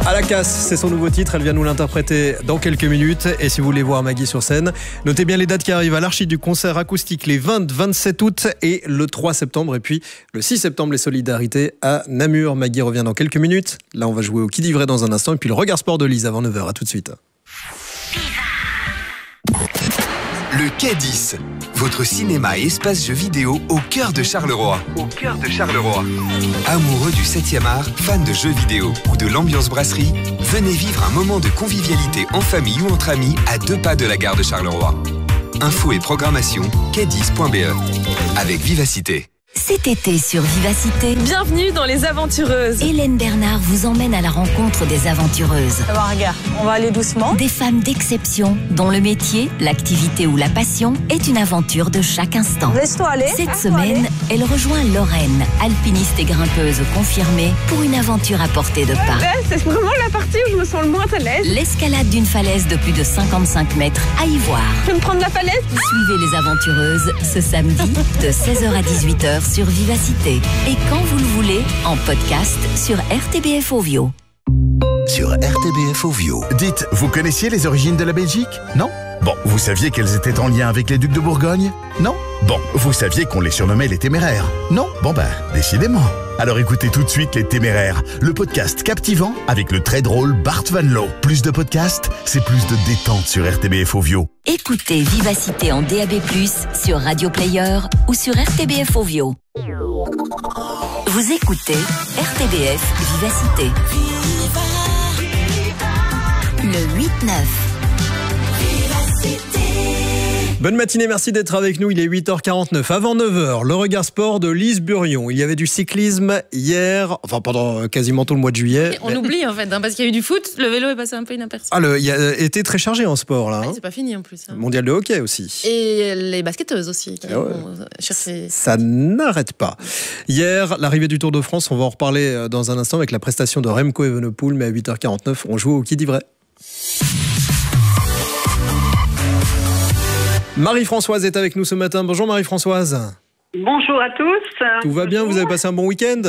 À la casse, c'est son nouveau titre, elle vient nous l'interpréter dans quelques minutes. Et si vous voulez voir Maggie sur scène, notez bien les dates qui arrivent à l'Archi du concert acoustique les 20, 27 août et le 3 septembre. Et puis le 6 septembre, les Solidarités à Namur. Maggie revient dans quelques minutes. Là, on va jouer au Qui dit vrai dans un instant. Et puis le regard sport de Lise avant 9h. À tout de suite. Le Quai 10, votre cinéma et espace jeux vidéo au cœur de Charleroi. Amoureux du 7e art, fan de jeux vidéo ou de l'ambiance brasserie, venez vivre un moment de convivialité en famille ou entre amis à 2 pas de la gare de Charleroi. Infos et programmation, quai10.be. Avec Vivacité. Cet été sur Vivacité, bienvenue dans Les Aventureuses. Hélène Bernard vous emmène à la rencontre des aventureuses. Bon, regarde, on va aller doucement. Des femmes d'exception dont le métier, l'activité ou la passion est une aventure de chaque instant. Laisse-toi aller. Cette semaine, elle rejoint Lorraine, alpiniste et grimpeuse confirmée pour une aventure à portée de pas. C'est vraiment la partie où je me sens le moins à l'aise. L'escalade d'une falaise de plus de 55 mètres à y voir. Tu veux me prendre la falaise? Suivez Les Aventureuses ce samedi de 16h à 18h sur Vivacité. Et quand vous le voulez, en podcast sur RTBF Ovio. Sur RTBF Ovio. Dites, vous connaissiez les origines de la Belgique? Non? Bon, vous saviez qu'elles étaient en lien avec les ducs de Bourgogne? Non? Bon, vous saviez qu'on les surnommait les Téméraires? Non? Bon décidément. Alors écoutez tout de suite Les Téméraires, le podcast captivant avec le très drôle Bart Van Loo. Plus de podcasts, c'est plus de détente sur RTBF Ovio. Écoutez Vivacité en DAB+, sur Radio Player ou sur RTBF Ovio. Vous écoutez RTBF Vivacité. Le 8-9. Bonne matinée, merci d'être avec nous. Il est 8h49. Avant 9h, le regard sport de Lise Burion. Il y avait du cyclisme hier, enfin pendant quasiment tout le mois de juillet. On oublie en fait, parce qu'il y a eu du foot, le vélo est passé un peu inaperçu. Il a été très chargé en sport là. C'est pas fini en plus. Mondial de hockey aussi. Et les basketteuses aussi. Qui ont cherché... Ça n'arrête pas. Hier, l'arrivée du Tour de France, on va en reparler dans un instant avec la prestation de Remco Evenepoel, mais à 8h49, on joue au Qui dit vrai. Marie-Françoise est avec nous ce matin. Bonjour Marie-Françoise. Bonjour à tous. Tout va bien, vous avez passé un bon week-end?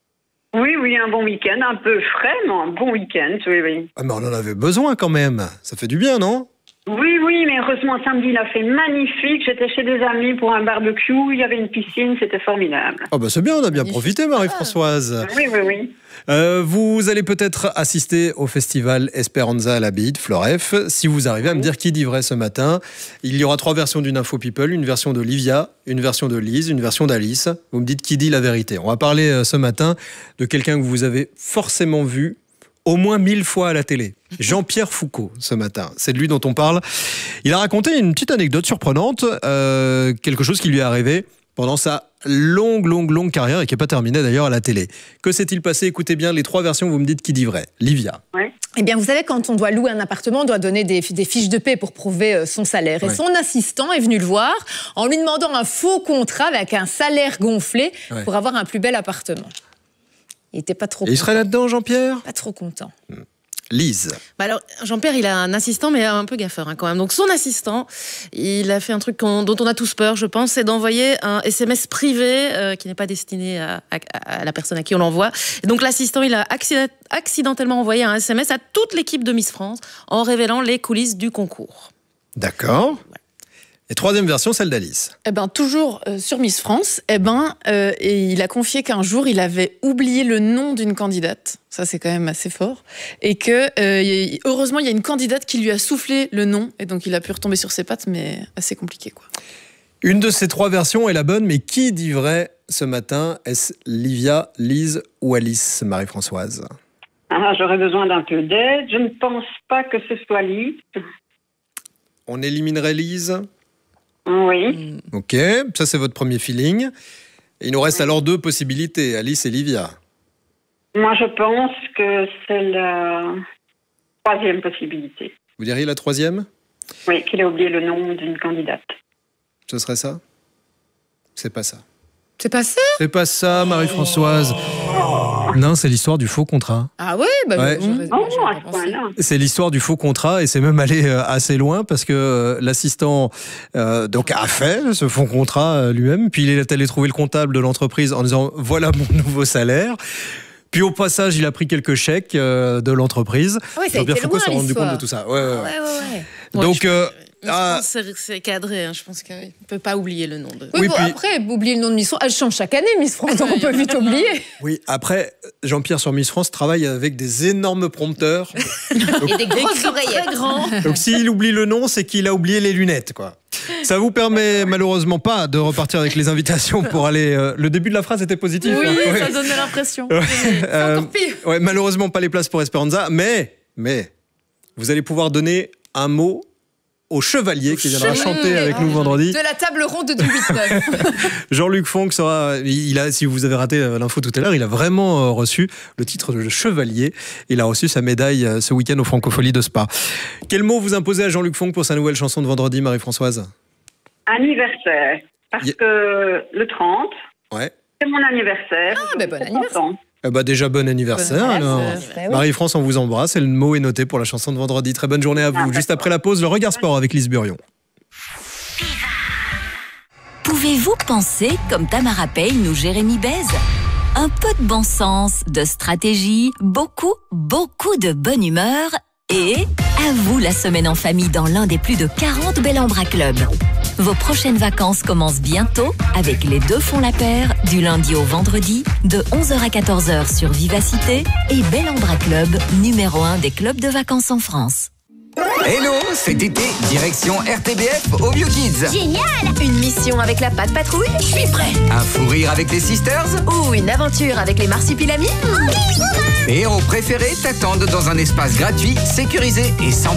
Oui, un bon week-end, un peu frais, mais un bon week-end, oui. Ah, mais on en avait besoin quand même. Ça fait du bien, non? Oui, mais heureusement, samedi, il a fait magnifique. J'étais chez des amis pour un barbecue, il y avait une piscine, c'était formidable. Ah c'est bien, on a bien profité Marie-Françoise. Oui. Vous allez peut-être assister au festival Esperanza à la Bide, Floref. Si vous arrivez à me dire qui dit vrai ce matin, il y aura 3 versions d'une Info People, une version de Livia, une version de Lise, une version d'Alice. Vous me dites qui dit la vérité. On va parler ce matin de quelqu'un que vous avez forcément vu au moins 1000 fois à la télé. Jean-Pierre Foucault, ce matin. C'est de lui dont on parle. Il a raconté une petite anecdote surprenante, quelque chose qui lui est arrivé pendant sa longue carrière et qui n'est pas terminée d'ailleurs à la télé. Que s'est-il passé? Écoutez bien les 3 versions, vous me dites qui dit vrai. Livia. Oui. Eh bien, vous savez, quand on doit louer un appartement, on doit donner des fiches de paie pour prouver son salaire. Et son assistant est venu le voir en lui demandant un faux contrat avec un salaire gonflé pour avoir un plus bel appartement. Il n'était pas trop content. Il serait là-dedans, Jean-Pierre? Pas trop content. Lise. Alors, Jean-Pierre, il a un assistant, mais un peu gaffeur quand même. Donc, son assistant, il a fait un truc dont on a tous peur, je pense, c'est d'envoyer un SMS privé qui n'est pas destiné à la personne à qui on l'envoie. Et donc, l'assistant, il a accidentellement envoyé un SMS à toute l'équipe de Miss France en révélant les coulisses du concours. D'accord. Et 3e version, celle d'Alice. Toujours sur Miss France, et il a confié qu'un jour, il avait oublié le nom d'une candidate. Ça, c'est quand même assez fort. Et que, heureusement, il y a une candidate qui lui a soufflé le nom. Et donc, il a pu retomber sur ses pattes, mais assez compliqué, quoi. Une de ces 3 versions est la bonne, mais qui dit vrai ce matin? Est-ce Livia, Lise ou Alice, Marie-Françoise? J'aurais besoin d'un peu d'aide. Je ne pense pas que ce soit Lise. On éliminerait Lise? Oui. Ok, ça c'est votre premier feeling. Et il nous reste alors 2 possibilités, Alice et Livia. Moi, je pense que c'est la 3e possibilité. Vous diriez la 3e? Oui, qu'il a oublié le nom d'une candidate. Ce serait ça? C'est pas ça. C'est pas ça? C'est pas ça, Marie-Françoise. Non, c'est l'histoire du faux contrat. Ah ouais, C'est l'histoire du faux contrat et c'est même allé assez loin parce que l'assistant donc a fait ce faux contrat lui-même. Puis il est allé trouver le comptable de l'entreprise en disant voilà mon nouveau salaire. Puis au passage, il a pris quelques chèques de l'entreprise. Ouais, ça a Jean-Pierre été Foucault loin, s'est rendu l'histoire. compte de tout ça. Ouais. Donc, Je pense que c'est cadré. Je pense qu'il ne peut pas oublier le nom de. Oui, Oui, bon, puis- après, oublier le nom de Miss France, elle change chaque année, Miss France, donc on peut vite oublier. oui, après, Jean-Pierre sur Miss France travaille avec des énormes prompteurs. Et des grosses oreillettes. Très grand. Donc s'il oublie le nom, c'est qu'il a oublié les lunettes, quoi. Ça vous permet malheureusement pas de repartir avec les invitations pour aller. Le début de la phrase était positif. Oui, hein. ça donnait l'impression. Ouais. Ouais, malheureusement pas les places pour Esperanza, mais vous allez pouvoir donner un mot au chevalier qui viendra chanter avec nous vendredi. De la table ronde du 8-9. Jean-Luc Fonck sera. Si vous avez raté l'info tout à l'heure, il a vraiment reçu le titre de chevalier. Il a reçu sa médaille ce week-end aux Francopholies de Spa. Quel mot vous imposez à Jean-Luc Fonck pour sa nouvelle chanson de vendredi, Marie-Françoise? Anniversaire. Parce que le 30, Ouais. c'est mon anniversaire. Ah, ben bon J'ai anniversaire. 30 ans. Eh ben déjà bon anniversaire. alors. Marie-France, on vous embrasse et le mot est noté pour la chanson de vendredi. Très bonne journée à vous. Juste après la pause, le regard sport avec Lise Burion. Pouvez-vous penser comme Tamara Payne ou Jérémy Bez? Un peu de bon sens, de stratégie, beaucoup de bonne humeur et à vous la semaine en famille dans l'un des plus de 40 Bel Ambra Club. Vos prochaines vacances commencent bientôt avec les deux font la paire du lundi au vendredi de 11h à 14h sur Vivacité et Bel Ambra Club, numéro 1 des clubs de vacances en France. Hello, cet été, direction RTBF au Bio Kids. Une mission avec la Patte Patrouille? Je suis prêt. Un fou rire avec les Sisters. Ou une aventure avec les Marsupilamis? Tes héros préférés t'attendent dans un espace gratuit, sécurisé et 100%